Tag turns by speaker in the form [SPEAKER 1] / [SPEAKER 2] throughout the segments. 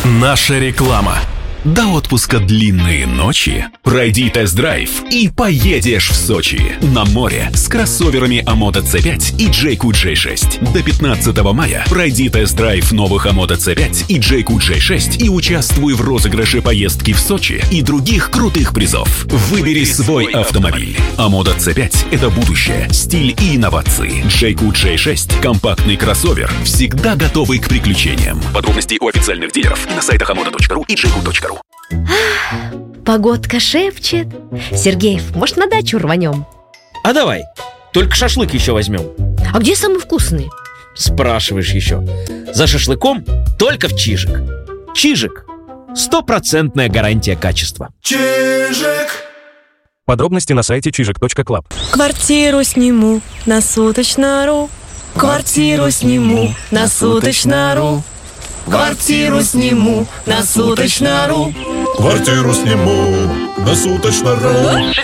[SPEAKER 1] Наша реклама. До отпуска длинные ночи. Пройди тест-драйв и поедешь в Сочи. На море с кроссоверами Амода C5 и Джейку J6. До 15 мая пройди тест-драйв новых Амода C5 и Джейку J6 и участвуй в розыгрыше поездки в Сочи и других крутых призов. Выбери свой автомобиль. Амода C5 – это будущее, стиль и инновации. Джейку J6 – компактный кроссовер, всегда готовый к приключениям. Подробности у официальных дилеров и на сайтах amoda.ru и jayco.ru.
[SPEAKER 2] Погодка шепчет. Сергеев, может, на дачу рванем?
[SPEAKER 3] А давай, только шашлык еще возьмем.
[SPEAKER 2] А где самый вкусный?
[SPEAKER 3] Спрашиваешь еще. За шашлыком только в Чижик. Чижик – 100% гарантия качества.
[SPEAKER 4] Чижик.
[SPEAKER 5] Подробности на сайте чижик.клаб.
[SPEAKER 6] Квартиру сниму на суточно.ру. Квартиру сниму на суточно.ру. Квартиру сниму на суточно.ру.
[SPEAKER 4] Квартиру сниму на суточно.ру.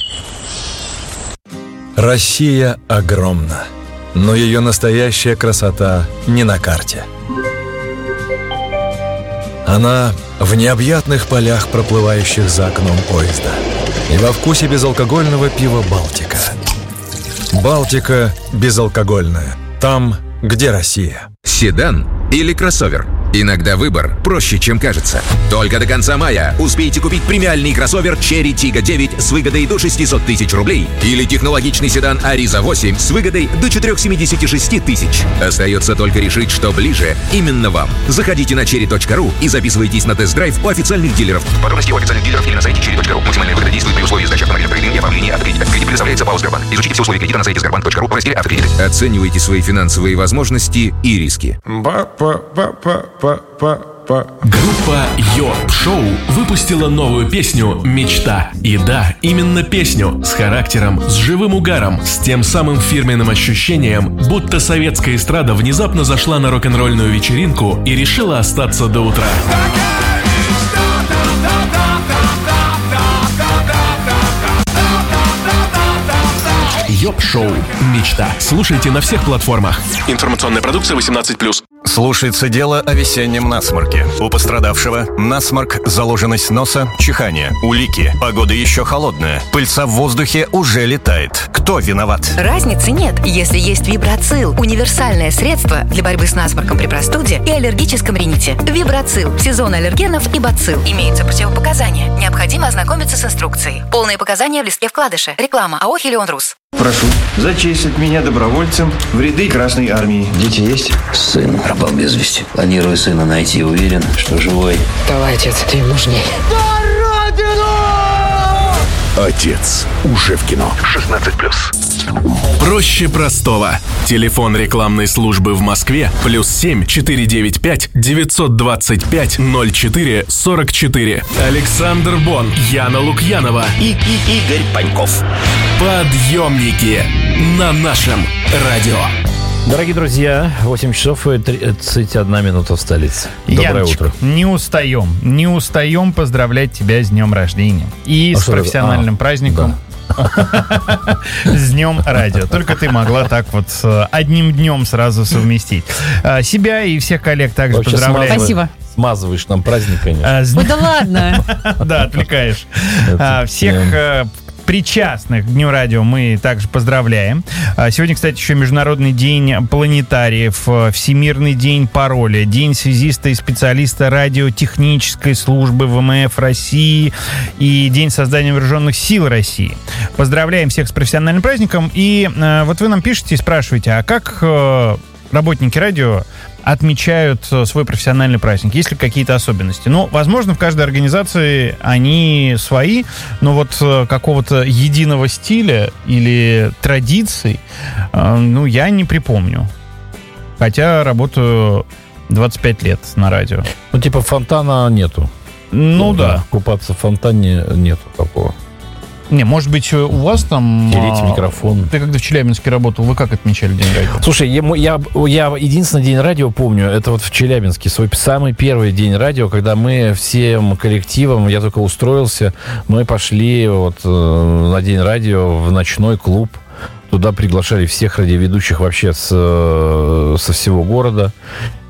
[SPEAKER 7] Россия огромна, но ее настоящая красота не на карте. Она в необъятных полях, проплывающих за окном поезда, и во вкусе безалкогольного пива «Балтика». «Балтика» безалкогольная. Там, где Россия.
[SPEAKER 8] Седан или кроссовер? Иногда выбор проще, чем кажется. Только до конца мая успейте купить премиальный кроссовер Cherry Tiggo 9 с выгодой до 600 тысяч рублей или технологичный седан Ariza 8 с выгодой до 476 тысяч. Остается только решить, что ближе именно вам. Заходите на cherry.ru и записывайтесь на тест-драйв у официальных дилеров. Подробности у официальных дилеров или на сайте cherry.ru. Максимальная выгода действует при условии сдачи автомобиля в кредит и оформления автокредита. Кредит предоставляется ПАО «Сбербанк». Изучите все условия кредита на сайте sberbank.ru в разделе «Автокредиты». Оценивайте свои финансовые возможности и риски.
[SPEAKER 1] Группа Йорк Шоу выпустила новую песню «Мечта». И да, именно песню с характером, с живым угаром, с тем самым фирменным ощущением, будто советская эстрада внезапно зашла на рок-н-ролльную вечеринку и решила остаться до утра. Йоп Шоу «Мечта». Слушайте на всех платформах. Информационная продукция 18+.
[SPEAKER 9] Слушается дело о весеннем насморке. У пострадавшего насморк, заложенность носа, чихание, улики. Погода еще холодная. Пыльца в воздухе уже летает. Кто виноват?
[SPEAKER 10] Разницы нет, если есть Вибрацил. Универсальное средство для борьбы с насморком при простуде и аллергическом рините. Вибрацил. Сезон аллергенов и бацилл. Имеются противопоказания. Необходимо ознакомиться с инструкцией. Полные показания в листке вкладыша. Реклама АО «Хелион Рус».
[SPEAKER 11] Прошу зачислить меня добровольцем в ряды Красной Армии. Дети есть?
[SPEAKER 12] Сын пропал без вести. Планирую сына найти, уверен, что живой.
[SPEAKER 13] Давай, отец, ты им нужней.
[SPEAKER 14] Отец уже в кино. 16+.
[SPEAKER 1] Проще простого. Телефон рекламной службы в Москве +7 495 925 04 44. Александр Бон, Яна Лукьянова
[SPEAKER 3] и Игорь Паньков.
[SPEAKER 1] Подъемники на нашем радио.
[SPEAKER 15] Дорогие друзья, 8 часов и 31 минута в столице. Доброе утро.
[SPEAKER 16] Не устаем поздравлять тебя с днем рождения. И с профессиональным праздником. Да. С днем радио. Только ты могла так вот одним днем сразу совместить. Себя и всех коллег также поздравляю.
[SPEAKER 2] Спасибо.
[SPEAKER 15] Смазываешь нам праздник, конечно.
[SPEAKER 2] Ой, да ладно.
[SPEAKER 16] Да, отвлекаешь. Всех причастных к Дню радио мы также поздравляем. Сегодня, кстати, еще Международный день планетариев, Всемирный день пароля, День связиста и специалиста радиотехнической службы ВМФ России и День создания вооруженных сил России. Поздравляем всех с профессиональным праздником. И вот вы нам пишете и спрашиваете, а как работники радио отмечают свой профессиональный праздник? Есть ли какие-то особенности? Ну, возможно, в каждой организации они свои, но вот какого-то единого стиля или традиций, я не припомню. Хотя работаю 25 лет на радио.
[SPEAKER 15] Ну, типа фонтана нету.
[SPEAKER 16] Ну, да.
[SPEAKER 15] Купаться в фонтане нету такого.
[SPEAKER 16] Не, может быть, у вас там...
[SPEAKER 15] Тереть микрофон.
[SPEAKER 16] Ты когда в Челябинске работал, вы как отмечали День радио?
[SPEAKER 15] Слушай, я единственный День радио помню, это вот в Челябинске, свой самый первый День радио, когда мы всем коллективом, я только устроился, мы пошли вот на День радио в ночной клуб. Туда приглашали всех радиоведущих вообще со всего города.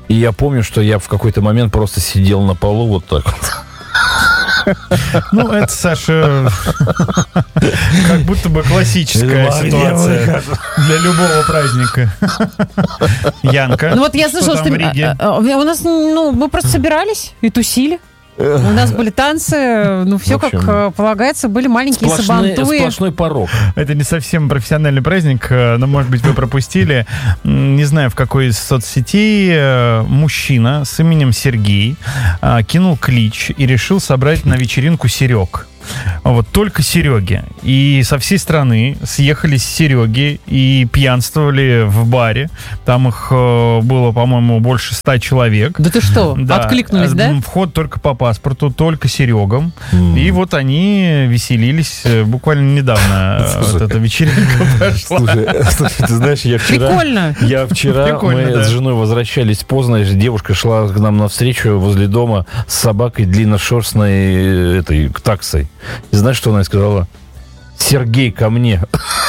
[SPEAKER 15] И я помню, что я в какой-то момент просто сидел на полу вот так вот.
[SPEAKER 16] Ну, это, Саша, как будто бы классическая ситуация для любого праздника. Янка.
[SPEAKER 13] Ну вот я слышала, что у нас, мы просто собирались и тусили. У нас были танцы, все как полагается, были маленькие сабантуи.
[SPEAKER 15] Сплошной порог.
[SPEAKER 16] Это не совсем профессиональный праздник, но, может быть, вы пропустили. Не знаю, в какой из соцсетей мужчина с именем Сергей кинул клич и решил собрать на вечеринку Серег. Вот, только Сереги. И со всей страны съехались Сереги и пьянствовали в баре. Там их было, по-моему, больше 100 человек.
[SPEAKER 13] Да ты что, откликнулись, да?
[SPEAKER 16] Вход только по паспорту, только Серегам. И вот они веселились буквально недавно. Вот эта вечеринка прошла.
[SPEAKER 15] Слушай, ты знаешь, я вчера мы с женой возвращались поздно, девушка шла к нам навстречу возле дома с собакой длинношерстной этой таксой. И знаешь, что она сказала? Сергей, ко мне.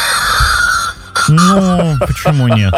[SPEAKER 16] Ну, почему нет?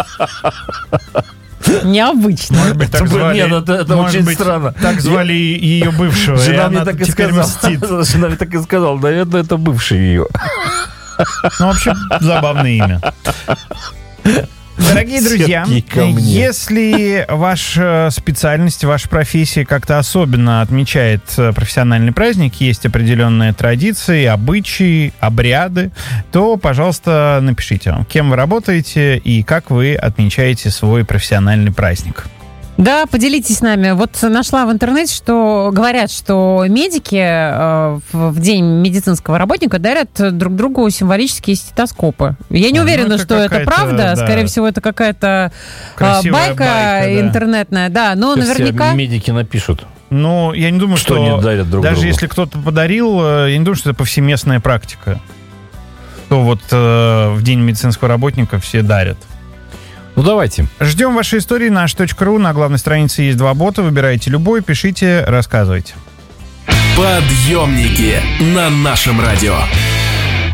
[SPEAKER 13] Необычно.
[SPEAKER 16] Может быть, так звали,
[SPEAKER 15] это очень странно.
[SPEAKER 16] Так звали ее бывшего.
[SPEAKER 15] Жена мне так и сказала. Жена мне так и сказала. Наверное, это бывший ее.
[SPEAKER 16] Ну, в общем, забавное имя. Дорогие друзья, если ваша специальность, ваша профессия как-то особенно отмечает профессиональный праздник, есть определенные традиции, обычаи, обряды, то, пожалуйста, напишите, кем вы работаете и как вы отмечаете свой профессиональный праздник.
[SPEAKER 13] Да, поделитесь с нами. Вот нашла в интернете, что говорят, что медики в день медицинского работника дарят друг другу символические стетоскопы. Я не уверена, что это правда. Да. Скорее всего, это какая-то байка интернетная. Да, но наверняка...
[SPEAKER 15] Медики напишут.
[SPEAKER 16] Ну, я не думаю, что
[SPEAKER 15] они дарят друг
[SPEAKER 16] даже
[SPEAKER 15] другу.
[SPEAKER 16] Если кто-то подарил, я не думаю, что это повсеместная практика. То вот в день медицинского работника все дарят.
[SPEAKER 15] Ну, давайте.
[SPEAKER 16] Ждем ваши истории на nаш.ру. На главной странице есть 2 бота. Выбирайте любой, пишите, рассказывайте.
[SPEAKER 1] Подъемники на нашем радио.